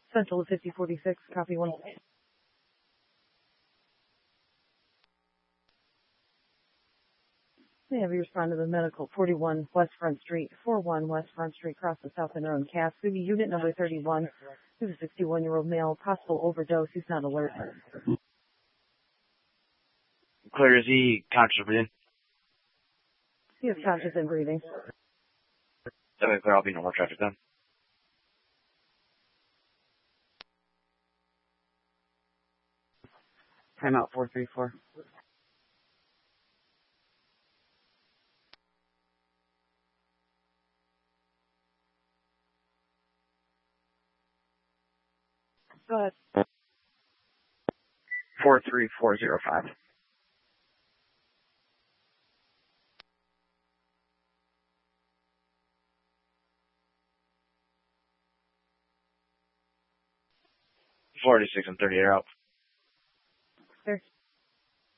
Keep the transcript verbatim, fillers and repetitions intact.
Central to fifty forty-six, copy one. May have you respond to the medical, forty-one West Front Street, forty-one West Front Street, across the South End Road, Cass. Unit number thirty-one, who's a sixty-one-year-old male, possible overdose, who's not alert. Clear, is he conscious or breathing? He is conscious and breathing. Okay, clear, I'll be no more traffic then. Timeout four three four. Go ahead. four three four zero five. forty-six and thirty are out.